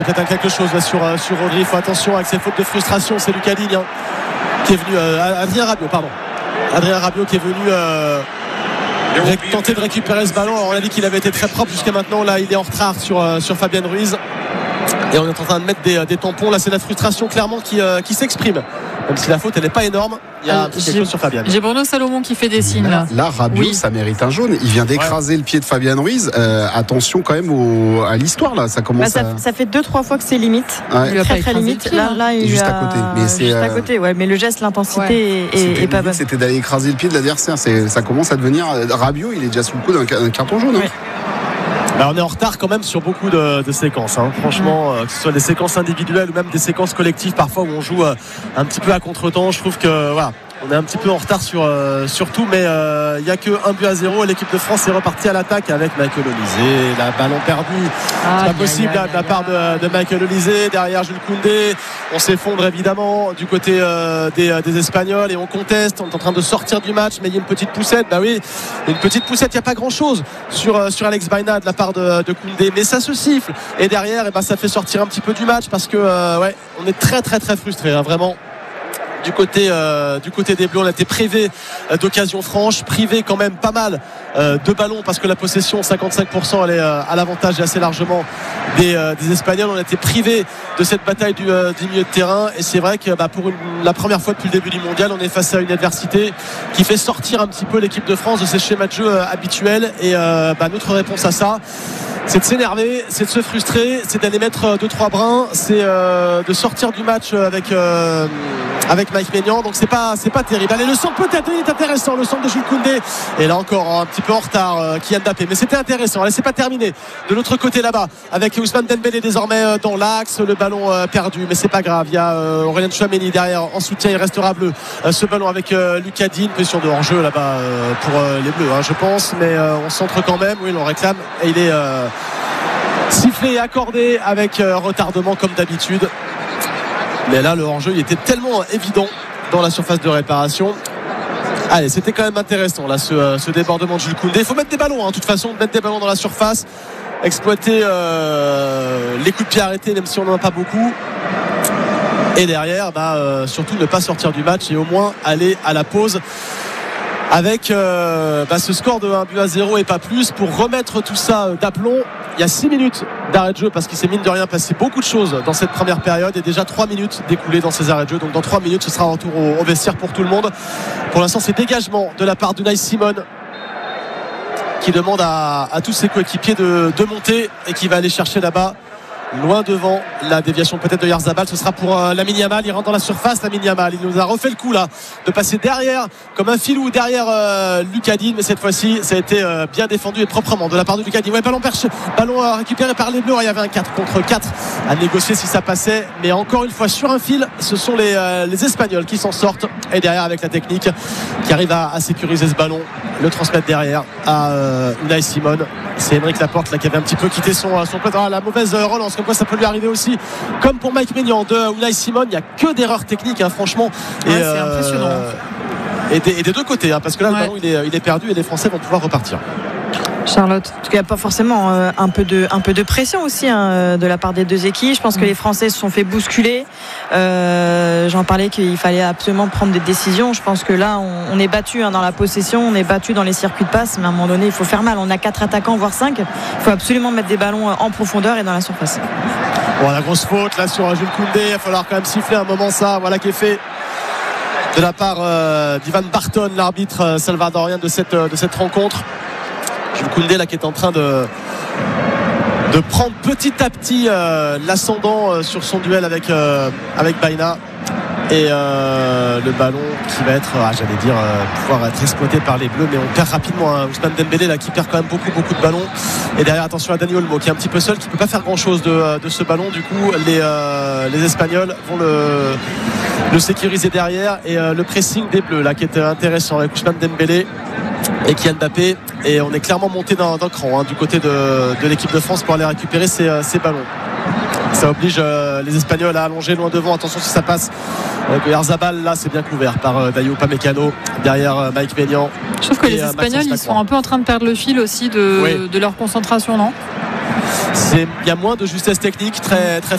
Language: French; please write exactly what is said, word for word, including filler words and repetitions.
Peut-être quelque chose là, sur, sur Rodri. Il faut attention avec ses fautes de frustration. C'est Lucas Digne hein, qui est venu. Euh, Adrien Rabiot, pardon. Adrien Rabiot qui est venu euh, tenter de récupérer ce ballon. Alors, on a dit qu'il avait été très propre jusqu'à maintenant. Là, il est en retard sur, euh, sur Fabien Ruiz. Et on est en train de mettre des, des tampons. Là, c'est la frustration clairement qui, euh, qui s'exprime. Même si la faute, elle n'est pas énorme. Il y a un petit quelque chose sur Fabien. J'ai Bruno Salomon qui fait des signes là. Là, Rabiot, oui. ça mérite un jaune. Il vient d'écraser ouais. le pied de Fabien Ruiz. Euh, attention quand même au, à l'histoire là. Ça commence. Bah, ça, à... ça fait deux trois fois que c'est limite. Ouais. Très très limite. Pied, là, là, il juste a... à côté. Mais c'est juste euh... à côté. Ouais. Mais le geste, l'intensité ouais. est, est, est pas bonne. C'était d'aller écraser le pied de l'adversaire. C'est, ça commence à devenir. Rabiot, il est déjà sous le coup d'un, d'un carton jaune. Ouais. Hein. Bah, on est en retard quand même sur beaucoup de, de séquences hein. Franchement euh, que ce soit des séquences individuelles ou même des séquences collectives parfois où on joue euh, un petit peu à contre-temps. Je trouve que voilà, on est un petit peu en retard sur, euh, sur tout, mais il euh, n'y a que un but à zéro. L'équipe de France est repartie à l'attaque avec Michael Olise. La ballon perdu, ah, c'est pas possible là, de la part de, de Michael Olise. Derrière Jules Koundé, on s'effondre évidemment du côté euh, des, des Espagnols et on conteste. On est en train de sortir du match, mais il y a une petite poussette. Bah oui, une petite poussette. Il n'y a pas grand chose sur, sur Alex Baina de la part de, de Koundé, mais ça se siffle. Et derrière, et ben, ça fait sortir un petit peu du match parce que euh, ouais, on est très très très frustré, hein, vraiment. Du côté, euh, du côté des Bleus, on a été privé euh, d'occasions franches, privé quand même pas mal euh, de ballons parce que la possession cinquante-cinq pour cent elle est euh, à l'avantage et assez largement des, euh, des Espagnols. On a été privé de cette bataille du, euh, du milieu de terrain et c'est vrai que bah, pour une, la première fois depuis le début du mondial, on est face à une adversité qui fait sortir un petit peu l'équipe de France de ses schémas de jeu euh, habituels et euh, bah, notre réponse à ça, c'est de s'énerver, c'est de se frustrer, c'est d'aller mettre deux trois brins, c'est euh, de sortir du match avec euh, avec Mike Maignan, donc c'est pas c'est pas terrible. Allez, le centre peut-être il est intéressant, le centre de Jules Koundé, et là encore un petit peu en retard euh, Kylian Mbappé, mais c'était intéressant. Allez, c'est pas terminé de l'autre côté là-bas avec Ousmane Dembélé désormais euh, dans l'axe, le ballon euh, perdu, mais c'est pas grave. Il y a euh, Aurélien Tchouaméni derrière en soutien, il restera bleu euh, ce ballon avec euh, Lucas Digne, position de hors-jeu là-bas euh, pour euh, les Bleus hein, je pense, mais euh, on centre quand même, oui, on réclame et il est euh, sifflé et accordé avec euh, retardement comme d'habitude. Mais là le hors-jeu il était tellement évident dans la surface de réparation. Allez, c'était quand même intéressant là ce, euh, ce débordement de Jules Koundé. Il faut mettre des ballons, hein, de toute façon, mettre des ballons dans la surface, exploiter euh, les coups de pied arrêtés même si on n'en a pas beaucoup. Et derrière, bah, euh, surtout ne pas sortir du match et au moins aller à la pause avec euh, bah, ce score de un but à zéro et pas plus pour remettre tout ça euh, d'aplomb. Il y a six minutes d'arrêt de jeu parce qu'il s'est mine de rien passé beaucoup de choses dans cette première période et déjà trois minutes découlées dans ces arrêts de jeu. Donc dans trois minutes ce sera un retour au, au vestiaire pour tout le monde. Pour l'instant c'est dégagement de la part d'Unai Simon qui demande à, à tous ses coéquipiers de, de monter et qui va aller chercher là-bas loin devant la déviation peut-être de Yarzabal. Ce sera pour euh, Lamine Yamal, il rentre dans la surface. Lamine Yamal, il nous a refait le coup là de passer derrière comme un filou derrière euh, Lucas Digne, mais cette fois-ci ça a été euh, bien défendu et proprement de la part de Lucas Digne. Ouais, ballon perché, ballon euh, récupéré par les Bleus. Il y avait un quatre contre quatre à négocier si ça passait, mais encore une fois sur un fil ce sont les, euh, les Espagnols qui s'en sortent et derrière avec la technique qui arrive à, à sécuriser ce ballon, le transmettre derrière à euh, Unai Simon. C'est Aymeric Laporte là qui avait un petit peu quitté son, son pote. Ah, la mauvaise relance, comme quoi ça peut lui arriver aussi comme pour Mike Maignan de Unai Simon. Il n'y a que d'erreurs techniques hein, franchement et, ouais, c'est euh, impressionnant et des, et des deux côtés hein, parce que là ouais. le ballon il est, il est perdu et les Français vont pouvoir repartir. Charlotte, en tout cas, il n'y a pas forcément euh, un, peu de, un peu de pression aussi hein, de la part des deux équipes. Je pense que les Français se sont fait bousculer. Euh, j'en parlais qu'il fallait absolument prendre des décisions. Je pense que là on, on est battu hein, dans la possession, on est battu dans les circuits de passe, mais à un moment donné il faut faire mal. On a quatre attaquants voire cinq, il faut absolument mettre des ballons en profondeur et dans la surface. Bon, la grosse faute là sur Jules Koundé, il va falloir quand même siffler un moment ça, voilà qui est fait de la part euh, d'Ivan Barton, l'arbitre euh, salvadorien de cette, euh, de cette rencontre. Jules Koundé là qui est en train de de prendre petit à petit euh, l'ascendant euh, sur son duel avec, euh, avec Baina et euh, le ballon qui va être ah, j'allais dire euh, pouvoir être exploité par les Bleus, mais on perd rapidement hein. Ousmane Dembélé là qui perd quand même beaucoup beaucoup de ballons et derrière attention à Dani Olmo qui est un petit peu seul, qui ne peut pas faire grand chose de, de ce ballon. Du coup les, euh, les Espagnols vont le, le sécuriser derrière et euh, le pressing des Bleus là qui était intéressant avec Ousmane Dembélé et Kylian Mbappé, et on est clairement monté d'un, d'un cran hein, du côté de, de l'équipe de France pour aller récupérer ces, ces ballons. Ça oblige euh, les Espagnols à allonger loin devant. Attention si ça passe avec Yarzabal, là c'est bien couvert par euh, Dayo Upamecano derrière euh, Mike Maignan. Je trouve que et, les euh, Espagnols ils sont un peu en train de perdre le fil aussi de, oui. de leur concentration, non? Il y a moins de justesse technique, très, très